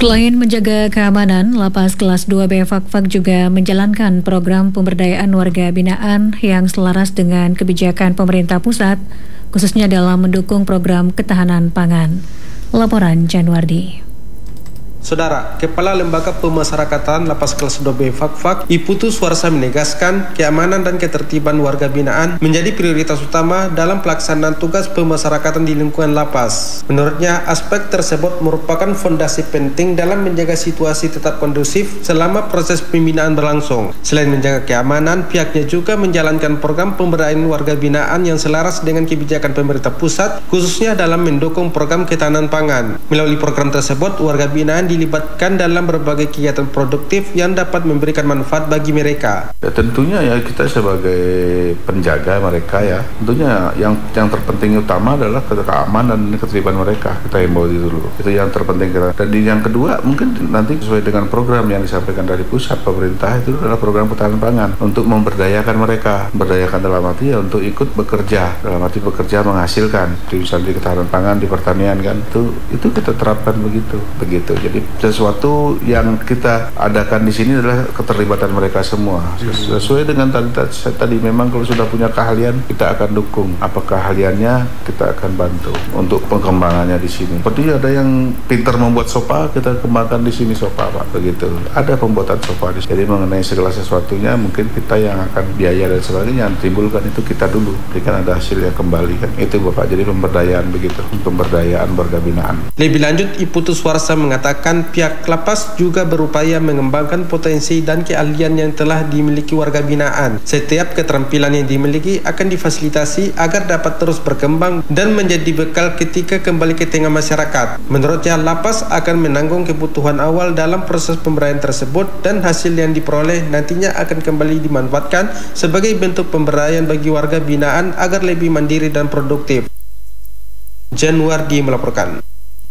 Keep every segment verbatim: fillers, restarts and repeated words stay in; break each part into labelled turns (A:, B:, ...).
A: Selain menjaga keamanan, Lapas Kelas dua B Fakfak juga menjalankan program pemberdayaan warga binaan yang selaras dengan kebijakan pemerintah pusat, khususnya dalam mendukung program ketahanan pangan. Laporan Januardi.
B: Saudara, Kepala Lembaga Pemasyarakatan Lapas Kelas dua B Fakfak, Iputu Suarsa menegaskan keamanan dan ketertiban warga binaan menjadi prioritas utama dalam pelaksanaan tugas pemasyarakatan di lingkungan lapas. Menurutnya, aspek tersebut merupakan fondasi penting dalam menjaga situasi tetap kondusif selama proses pembinaan berlangsung. Selain menjaga keamanan, pihaknya juga menjalankan program pemberdayaan warga binaan yang selaras dengan kebijakan pemerintah pusat, khususnya dalam mendukung program ketahanan pangan. Melalui program tersebut, warga binaan dilibatkan dalam berbagai kegiatan produktif yang dapat memberikan manfaat bagi mereka.
C: Ya, tentunya ya kita sebagai penjaga mereka ya, tentunya yang yang terpenting utama adalah keamanan dan ketertiban mereka. Kita himbau itu dulu. Itu yang terpenting kita. Dan yang kedua mungkin nanti sesuai dengan program yang disampaikan dari pusat pemerintah itu adalah program ketahanan pangan untuk memberdayakan mereka. Memberdayakan dalam arti ya untuk ikut bekerja, dalam arti bekerja menghasilkan. Di misalnya di ketahanan pangan, di pertanian kan itu itu kita terapkan begitu, begitu. Jadi sesuatu yang kita adakan di sini adalah keterlibatan mereka semua. Sesuai dengan tadi, tadi memang kalau sudah punya keahlian kita akan dukung. Apa keahliannya kita akan bantu untuk pengembangannya di sini. Seperti ada yang pintar membuat sopa, kita kembangkan di sini sopa Pak, begitu. Ada pembuatan sopa di sini. Jadi mengenai segala sesuatunya mungkin kita yang akan biaya dan sebagainya yang timbulkan itu kita dulu. Jadi kan ada hasilnya kembali kan. Itu Bapak. Jadi pemberdayaan begitu, pemberdayaan warga binaan.
B: Lebih lanjut, Iputu Suarsa mengatakan pihak lapas juga berupaya mengembangkan potensi dan keahlian yang telah dimiliki warga binaan. Setiap keterampilan yang dimiliki akan difasilitasi agar dapat terus berkembang dan menjadi bekal ketika kembali ke tengah masyarakat. Menurutnya, lapas akan menanggung kebutuhan awal dalam proses pemberdayaan tersebut dan hasil yang diperoleh nantinya akan kembali dimanfaatkan sebagai bentuk pemberdayaan bagi warga binaan agar lebih mandiri dan produktif. Januardi melaporkan.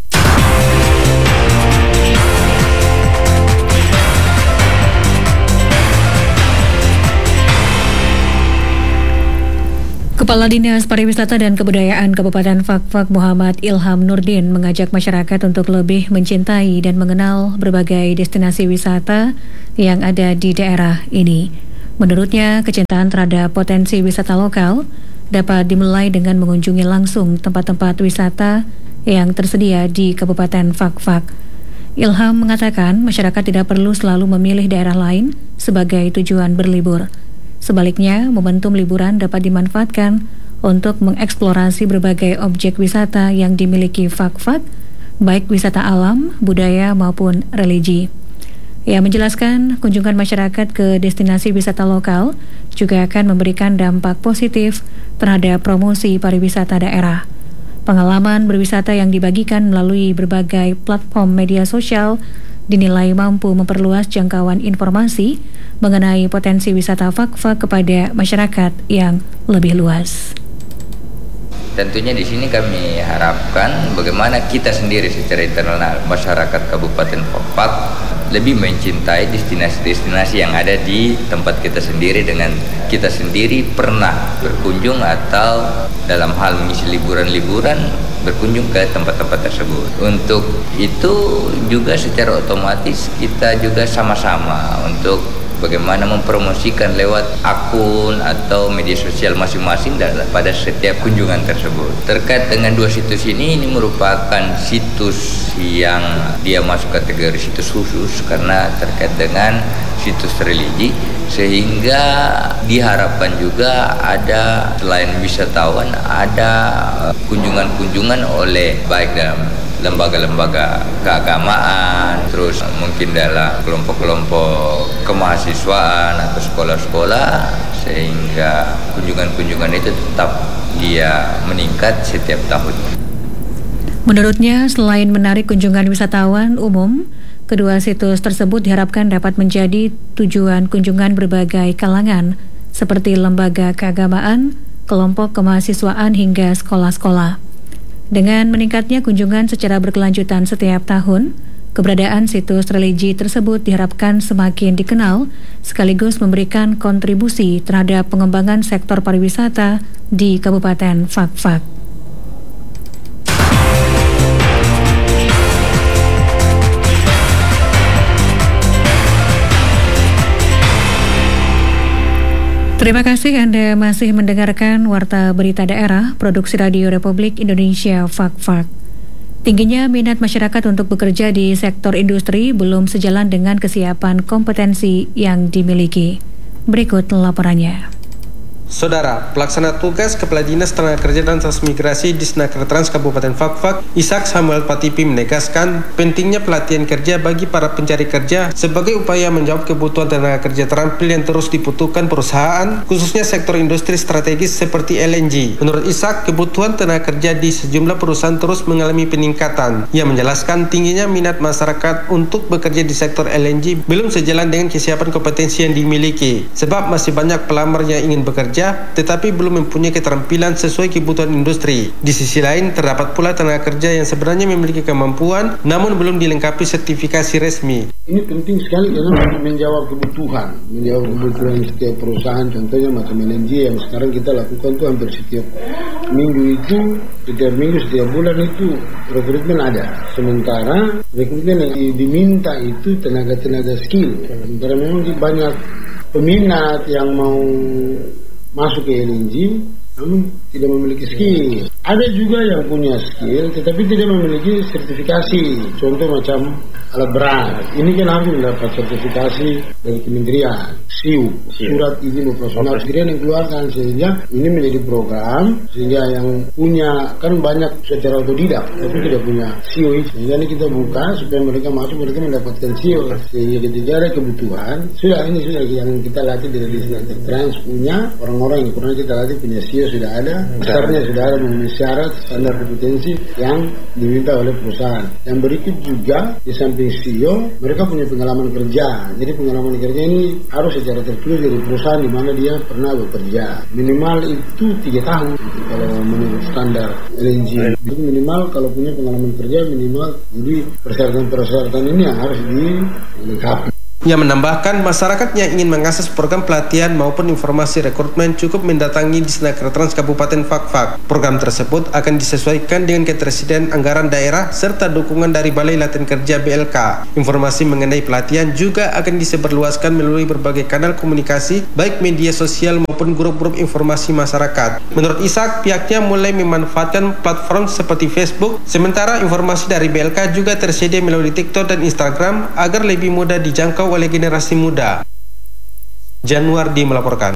A: Kepala Dinas Pariwisata dan Kebudayaan Kabupaten Fakfak Muhammad Ilham Nurdin mengajak masyarakat untuk lebih mencintai dan mengenal berbagai destinasi wisata yang ada di daerah ini. Menurutnya, kecintaan terhadap potensi wisata lokal dapat dimulai dengan mengunjungi langsung tempat-tempat wisata yang tersedia di Kabupaten Fakfak. Ilham mengatakan masyarakat tidak perlu selalu memilih daerah lain sebagai tujuan berlibur. Sebaliknya, momentum liburan dapat dimanfaatkan untuk mengeksplorasi berbagai objek wisata yang dimiliki Fakfak, baik wisata alam, budaya maupun religi. Ia menjelaskan kunjungan masyarakat ke destinasi wisata lokal juga akan memberikan dampak positif terhadap promosi pariwisata daerah. Pengalaman berwisata yang dibagikan melalui berbagai platform media sosial dinilai mampu memperluas jangkauan informasi mengenai potensi wisata Fakfak kepada masyarakat yang lebih luas.
D: Tentunya di sini kami harapkan bagaimana kita sendiri secara internal masyarakat Kabupaten Fakfak lebih mencintai destinasi-destinasi yang ada di tempat kita sendiri dengan kita sendiri pernah berkunjung atau dalam hal mengisi liburan-liburan berkunjung ke tempat-tempat tersebut. Untuk itu juga secara otomatis kita juga sama-sama untuk bagaimana mempromosikan lewat akun atau media sosial masing-masing pada setiap kunjungan tersebut. Terkait dengan dua situs ini, ini merupakan situs yang dia masuk kategori situs khusus karena terkait dengan situs religi, sehingga diharapkan juga ada selain wisatawan ada kunjungan-kunjungan oleh baik dalam lembaga-lembaga keagamaan, terus mungkin dalam kelompok-kelompok kemahasiswaan atau sekolah-sekolah, sehingga kunjungan-kunjungan itu tetap dia meningkat setiap tahun.
A: Menurutnya, selain menarik kunjungan wisatawan umum, kedua situs tersebut diharapkan dapat menjadi tujuan kunjungan berbagai kalangan, seperti lembaga keagamaan, kelompok kemahasiswaan hingga sekolah-sekolah. Dengan meningkatnya kunjungan secara berkelanjutan setiap tahun, keberadaan situs religi tersebut diharapkan semakin dikenal sekaligus memberikan kontribusi terhadap pengembangan sektor pariwisata di Kabupaten Fakfak. Terima kasih Anda masih mendengarkan Warta Berita Daerah, Produksi Radio Republik Indonesia Fak-Fak. Tingginya minat masyarakat untuk bekerja di sektor industri belum sejalan dengan kesiapan kompetensi yang dimiliki. Berikut laporannya.
B: Saudara, pelaksana tugas Kepala Dinas Tenaga Kerja dan Transmigrasi di Snaker Trans Kabupaten Fak-Fak, Ishak Samuel Patipi menegaskan pentingnya pelatihan kerja bagi para pencari kerja sebagai upaya menjawab kebutuhan tenaga kerja terampil yang terus dibutuhkan perusahaan, khususnya sektor industri strategis seperti L N G. Menurut Ishak, kebutuhan tenaga kerja di sejumlah perusahaan terus mengalami peningkatan. Ia menjelaskan tingginya minat masyarakat untuk bekerja di sektor L N G belum sejalan dengan kesiapan kompetensi yang dimiliki, sebab masih banyak pelamar yang ingin bekerja tetapi belum mempunyai keterampilan sesuai kebutuhan industri. Di sisi lain, terdapat pula tenaga kerja yang sebenarnya memiliki kemampuan namun belum dilengkapi sertifikasi resmi.
E: Ini penting sekali karena menjawab kebutuhan, menjawab kebutuhan setiap perusahaan. Contohnya macam L N G yang sekarang kita lakukan itu hampir setiap minggu itu, setiap minggu, setiap bulan itu rekrutmen ada. Sementara rekrutmen yang diminta itu tenaga-tenaga skill. Sementara memang banyak peminat yang mau masuk ke L N G namun tidak memiliki skill. Ada juga yang punya skill tetapi tidak memiliki sertifikasi. Contoh macam alat berat. Ini kan harus mendapat sertifikasi dari Kementerian S I U, Surat Izin Operasional Kementerian yang keluarkan, sehingga ini menjadi program sehingga yang punya kan banyak secara otodidak tapi tidak punya S I U, sehingga ini kita buka supaya mereka masuk, mereka mendapatkan S I U, sehingga ketika ada kebutuhan sudah ini sudah yang kita latih dari Snaker Trans punya orang-orang yang pernah kita latih punya S I U sudah ada, besarnya sudah ada memenuhi syarat standar kompetensi yang diminta oleh perusahaan. Yang berikut juga di samping S I O mereka punya pengalaman kerja. Jadi pengalaman kerja ini harus secara tertulis dari perusahaan di mana dia pernah bekerja. Minimal itu tiga tahun kalau menurut standar L N G. Jadi minimal kalau punya pengalaman kerja minimal. Jadi persyaratan-persyaratan ini yang harus dilengkapi.
B: Ia menambahkan masyarakat yang ingin mengakses program pelatihan maupun informasi rekrutmen cukup mendatangi di Snaker Trans Kabupaten Fak-Fak. Program tersebut akan disesuaikan dengan ketersediaan anggaran daerah serta dukungan dari Balai Latihan Kerja B L K. Informasi mengenai pelatihan juga akan disebarluaskan melalui berbagai kanal komunikasi baik media sosial maupun grup-grup informasi masyarakat. Menurut Ishak, pihaknya mulai memanfaatkan platform seperti Facebook, sementara informasi dari B L K juga tersedia melalui TikTok dan Instagram agar lebih mudah dijangkau oleh generasi muda. Januardi melaporkan.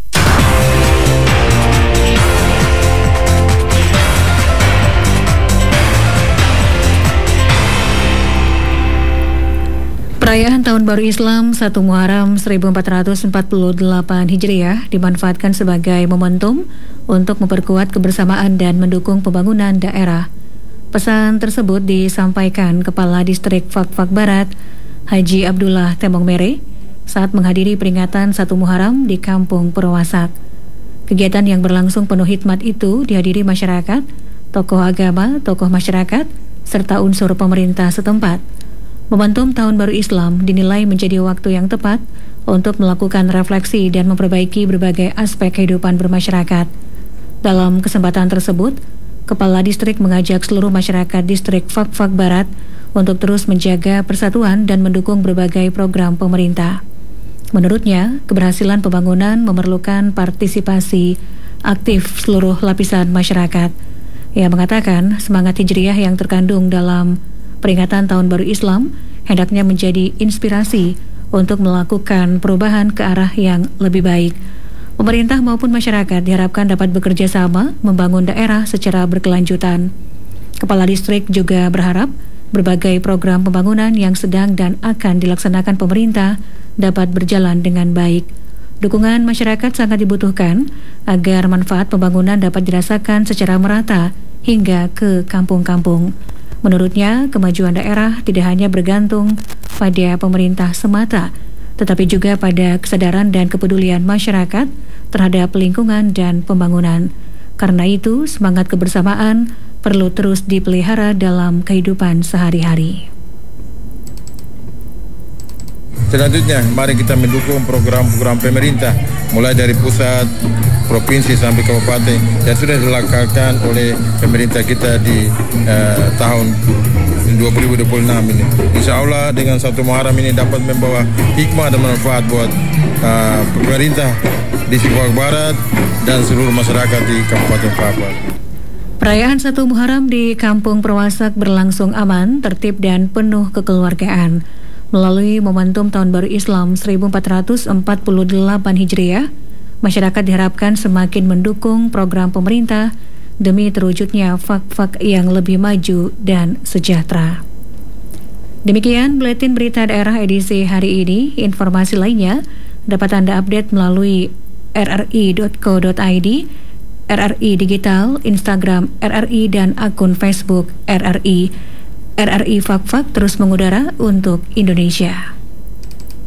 A: Perayaan Tahun Baru Islam satu Muharram seribu empat ratus empat puluh delapan Hijriah dimanfaatkan sebagai momentum untuk memperkuat kebersamaan dan mendukung pembangunan daerah. Pesan tersebut disampaikan Kepala Distrik Fak-Fak Barat, Haji Abdullah Tembong Mere, saat menghadiri peringatan satu Muharram di Kampung Purwasak. Kegiatan yang berlangsung penuh hikmat itu dihadiri masyarakat, tokoh agama, tokoh masyarakat, serta unsur pemerintah setempat. Momentum Tahun Baru Islam dinilai menjadi waktu yang tepat untuk melakukan refleksi dan memperbaiki berbagai aspek kehidupan bermasyarakat. Dalam kesempatan tersebut, Kepala Distrik mengajak seluruh masyarakat Distrik Fak-Fak Barat untuk terus menjaga persatuan dan mendukung berbagai program pemerintah. Menurutnya, keberhasilan pembangunan memerlukan partisipasi aktif seluruh lapisan masyarakat. Ia mengatakan semangat hijriah yang terkandung dalam peringatan Tahun Baru Islam hendaknya menjadi inspirasi untuk melakukan perubahan ke arah yang lebih baik. Pemerintah maupun masyarakat diharapkan dapat bekerja sama membangun daerah secara berkelanjutan. Kepala Distrik juga berharap berbagai program pembangunan yang sedang dan akan dilaksanakan pemerintah dapat berjalan dengan baik. Dukungan masyarakat sangat dibutuhkan agar manfaat pembangunan dapat dirasakan secara merata hingga ke kampung-kampung. Menurutnya, kemajuan daerah tidak hanya bergantung pada pemerintah semata, tetapi juga pada kesadaran dan kepedulian masyarakat terhadap lingkungan dan pembangunan. Karena itu, semangat kebersamaan perlu terus dipelihara dalam kehidupan sehari-hari.
F: Selanjutnya, mari kita mendukung program-program pemerintah, mulai dari pusat, provinsi sampai kabupaten, yang sudah dilakukan oleh pemerintah kita di uh, tahun dua ribu dua puluh enam ini. Insya Allah dengan satu Muharram ini dapat membawa hikmah dan manfaat buat uh, pemerintah di Sibuak Barat dan seluruh masyarakat di Kabupaten Fak-Fak.
A: Perayaan Satu Muharram di Kampung Perwasak berlangsung aman, tertib dan penuh kekeluargaan. Melalui momentum Tahun Baru Islam seribu empat ratus empat puluh delapan Hijriah, masyarakat diharapkan semakin mendukung program pemerintah demi terwujudnya Fak-Fak yang lebih maju dan sejahtera. Demikian Buletin Berita Daerah edisi hari ini. Informasi lainnya dapat Anda update melalui r r i dot co dot i d, R R I Digital, Instagram R R I, dan akun Facebook R R I. R R I Fak-Fak terus mengudara untuk Indonesia.